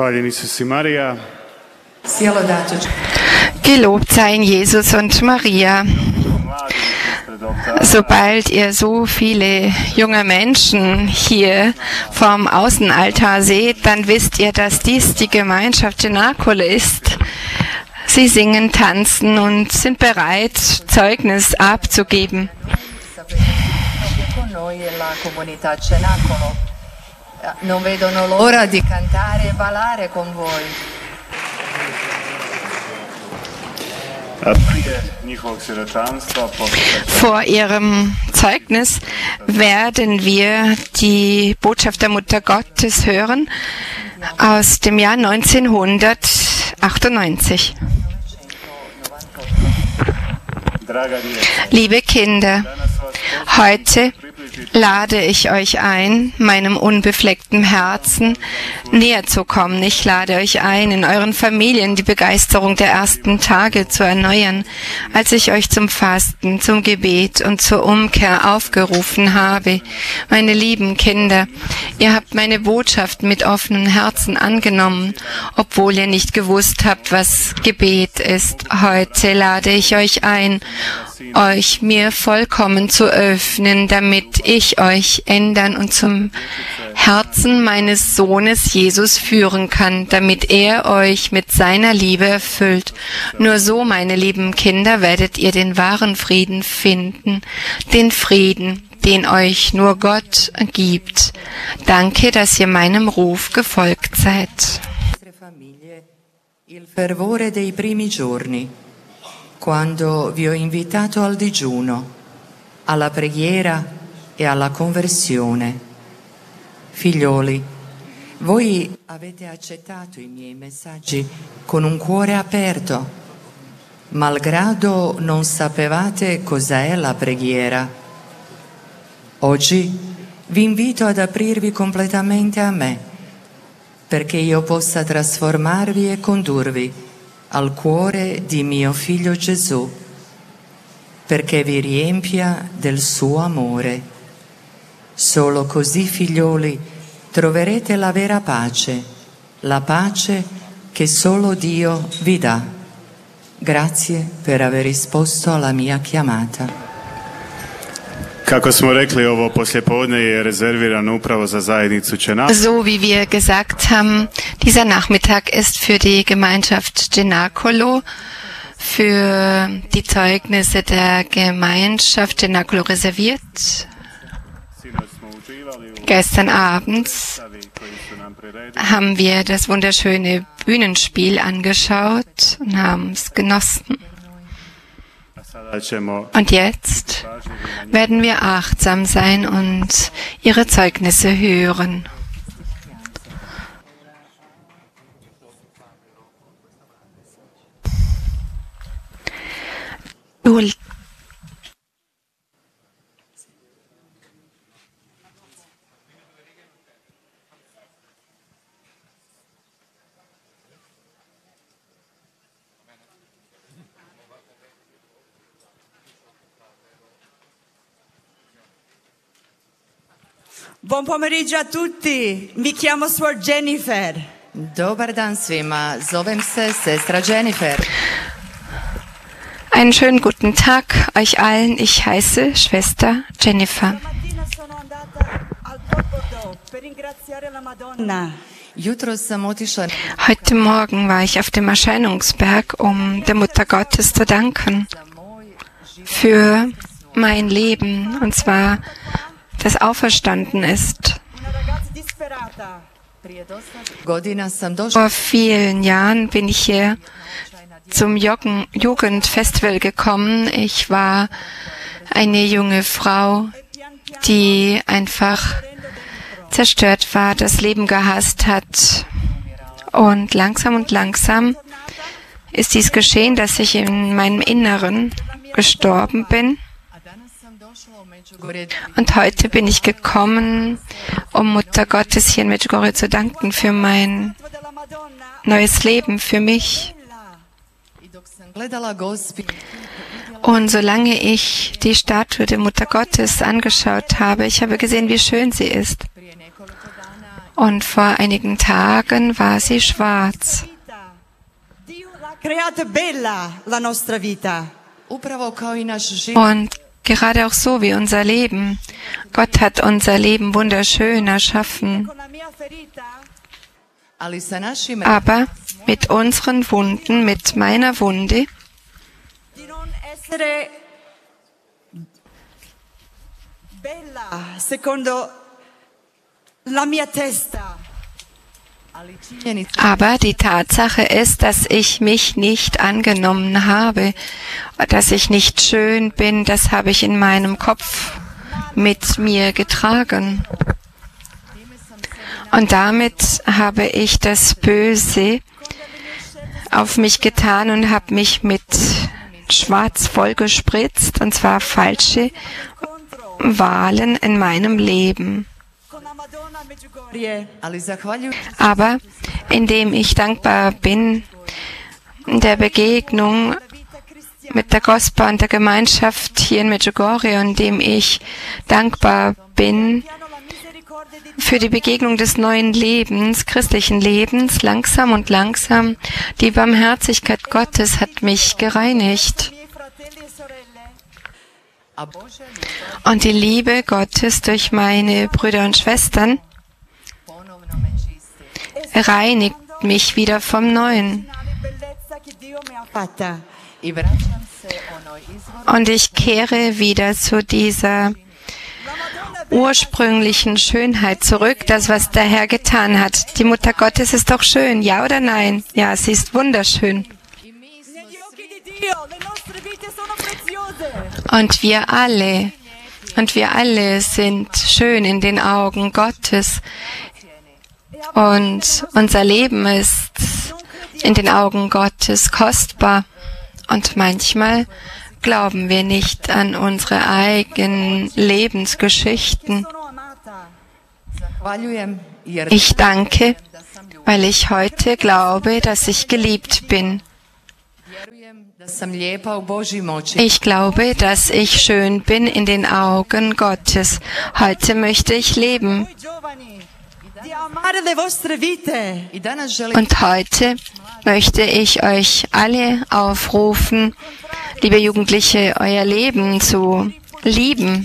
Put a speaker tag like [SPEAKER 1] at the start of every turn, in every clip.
[SPEAKER 1] Hvaljen Isus i Marija.
[SPEAKER 2] Gelobt seien Jesus und Maria. Sobald ihr so viele junge Menschen hier vorm Außenaltar seht, dann wisst ihr, dass dies die Gemeinschaft Cenacolo ist. Sie singen, tanzen und sind bereit, Zeugnis abzugeben.
[SPEAKER 3] Non vedono l'ora di cantare e ballare con voi.
[SPEAKER 2] Vor ihrem Zeugnis werden wir die Botschaft der Mutter Gottes hören aus dem Jahr 1998. Liebe Kinder, heute lade ich euch ein, meinem unbefleckten Herzen näher zu kommen. Ich lade euch ein, in euren Familien die Begeisterung der ersten Tage zu erneuern, als ich euch zum Fasten, zum Gebet und zur Umkehr aufgerufen habe. Meine lieben Kinder, ihr habt meine Botschaft mit offenen Herzen angenommen, obwohl ihr nicht gewusst habt, was Gebet ist. Heute lade ich euch ein, euch mir vollkommen zu öffnen, damit ich euch ändern und zum Herzen meines Sohnes Jesus führen kann, damit er euch mit seiner Liebe erfüllt. Nur so, meine lieben Kinder, werdet ihr den wahren Frieden finden, den Frieden, den euch nur Gott gibt. Danke, dass ihr meinem Ruf gefolgt seid.
[SPEAKER 3] Il fervore dei primi giorni, quando vi ho invitato al digiuno, alla preghiera e alla conversione. Figlioli, voi avete accettato i miei messaggi con un cuore aperto, malgrado non sapevate cos'è la preghiera. Oggi vi invito ad aprirvi completamente a me, perché io possa trasformarvi e condurvi al cuore di mio figlio Gesù, perché vi riempia del suo amore. Solo così, figlioli, troverete la vera pace, la pace che solo Dio vi dà. Grazie per aver risposto alla mia chiamata.
[SPEAKER 1] Kako smo rekli, ovo poslijepodne je rezervirano upravo za zajednicu Cenacolo.
[SPEAKER 2] So wie wir gesagt haben, dieser Nachmittag ist für die Gemeinschaft Cenacolo, für die Zeugnisse der Gemeinschaft Cenacolo reserviert. Gestern Abend haben wir das wunderschöne Bühnenspiel angeschaut und haben es genossen. Und jetzt werden wir achtsam sein und ihre Zeugnisse hören.
[SPEAKER 4] Buon pomeriggio a tutti, mi chiamo Suor Jennifer.
[SPEAKER 3] Dobar dan svima, zovem se sestra Jennifer.
[SPEAKER 2] Einen schönen guten Tag euch allen, ich heiße Schwester Jennifer. Heute Morgen war ich auf dem Erscheinungsberg, um der Mutter Gottes zu danken für mein Leben, und zwar das auferstanden ist. Vor vielen Jahren bin ich hier zum Jugendfestival gekommen. Ich war eine junge Frau, die einfach zerstört war, das Leben gehasst hat. Und langsam ist dies geschehen, dass ich in meinem Inneren gestorben bin. Und heute bin ich gekommen, um Mutter Gottes hier in Medjugorje zu danken für mein neues Leben, für mich. Und solange ich die Statue der Mutter Gottes angeschaut habe, ich habe gesehen, wie schön sie ist. Und vor einigen Tagen war sie schwarz.
[SPEAKER 4] Dio l'ha creata bella, la nostra vita.
[SPEAKER 2] Und gerade auch so wie unser Leben. Gott hat unser Leben wunderschön erschaffen. Aber mit unseren Wunden, mit meiner Wunde,
[SPEAKER 4] Di non essere bella secondo la mia testa.
[SPEAKER 2] aber die Tatsache ist, dass ich mich nicht angenommen habe, dass ich nicht schön bin, das habe ich in meinem Kopf mit mir getragen. Und damit habe ich das Böse auf mich getan und habe mich mit Schwarz vollgespritzt, und zwar falsche Wahlen in meinem Leben. Aber indem ich dankbar bin der Begegnung mit der Gospa und der Gemeinschaft hier in Medjugorje, und indem ich dankbar bin für die Begegnung des neuen Lebens, christlichen Lebens, langsam und langsam, die Barmherzigkeit Gottes hat mich gereinigt. Und die Liebe Gottes durch meine Brüder und Schwestern reinigt mich wieder vom Neuen. Und ich kehre wieder zu dieser ursprünglichen Schönheit zurück, das, was der Herr getan hat. Die Mutter Gottes ist doch schön, ja oder nein? Ja, sie ist wunderschön. Und wir alle sind schön in den Augen Gottes. Und unser Leben ist in den Augen Gottes kostbar. Und manchmal glauben wir nicht an unsere eigenen Lebensgeschichten. Ich danke, weil ich heute glaube, dass ich geliebt bin. Ich glaube, dass ich schön bin in den Augen Gottes. Heute möchte ich leben. Und heute möchte ich euch alle aufrufen, liebe Jugendliche, euer Leben zu lieben.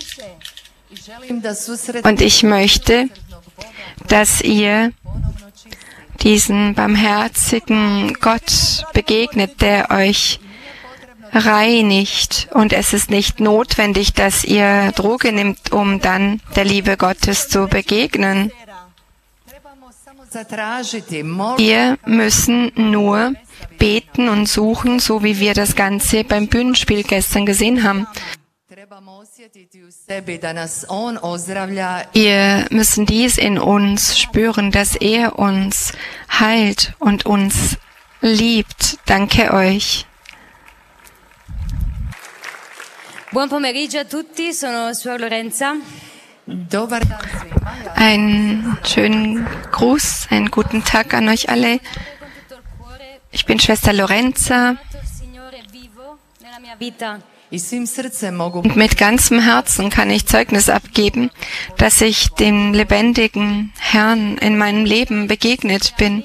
[SPEAKER 2] Und ich möchte, dass ihr diesen barmherzigen Gott begegnet, der euch reinigt. Und es ist nicht notwendig, dass ihr Droge nimmt, um dann der Liebe Gottes zu begegnen. Wir müssen nur beten und suchen, so wie wir das Ganze beim Bühnenspiel gestern gesehen haben. Wir müssen dies in uns spüren, dass er uns heilt und uns liebt. Danke euch.
[SPEAKER 5] Buon pomeriggio a tutti, sono Suor Lorenza.
[SPEAKER 2] Einen schönen Gruß, einen guten Tag an euch alle. Ich bin Schwester Lorenza. Und mit ganzem Herzen kann ich Zeugnis abgeben, dass ich dem lebendigen Herrn in meinem Leben begegnet bin.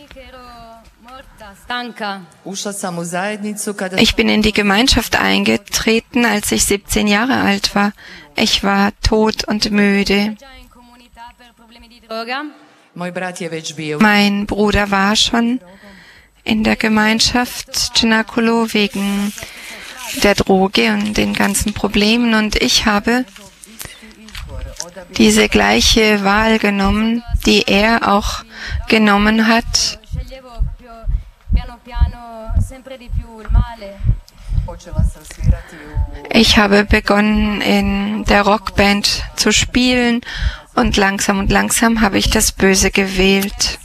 [SPEAKER 2] Ich bin in die Gemeinschaft eingetreten, als ich 17 Jahre alt war. Ich war tot und müde. Mein Bruder war schon in der Gemeinschaft Cenacolo wegen der Droge und den ganzen Problemen, und ich habe diese gleiche Wahl genommen, die er auch genommen hat. Ich habe begonnen, in der Rockband zu spielen, und langsam habe ich das Böse gewählt.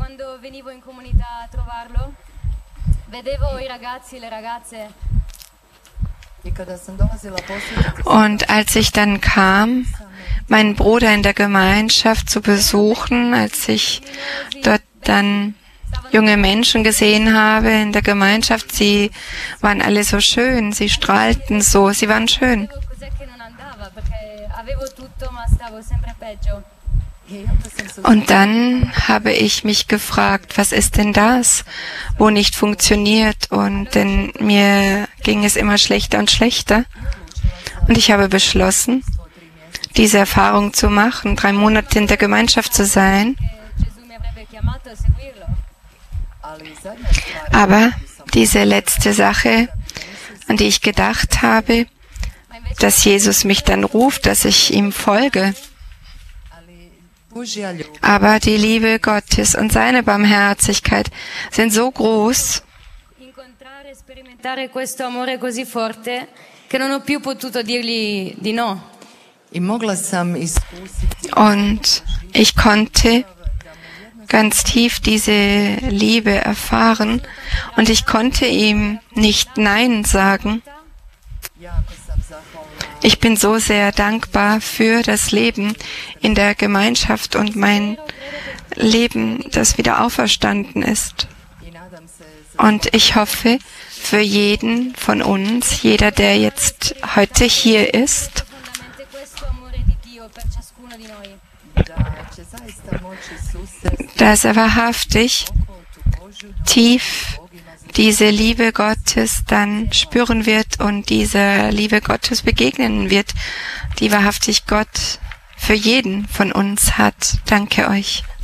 [SPEAKER 2] Und als ich dann kam, meinen Bruder in der Gemeinschaft zu besuchen, als ich dort dann junge Menschen gesehen habe in der Gemeinschaft, sie waren alle so schön, sie strahlten so, sie waren schön. Und dann habe ich mich gefragt, was ist denn das, wo nicht funktioniert? Und denn mir ging es immer schlechter und schlechter. Und ich habe beschlossen, diese Erfahrung zu machen, 3 Monate in der Gemeinschaft zu sein. Aber diese letzte Sache, an die ich gedacht habe, dass Jesus mich dann ruft, dass ich ihm folge. Aber die Liebe Gottes und seine Barmherzigkeit sind so groß, und ich konnte ganz tief diese Liebe erfahren und ich konnte ihm nicht Nein sagen. Ich bin so sehr dankbar für das Leben in der Gemeinschaft und mein Leben, das wieder auferstanden ist. Und ich hoffe für jeden von uns, jeder, der jetzt heute hier ist, dass er wahrhaftig tief diese Liebe Gottes dann spüren wird und dieser Liebe Gottes begegnen wird, die wahrhaftig Gott für jeden von uns hat. Danke euch.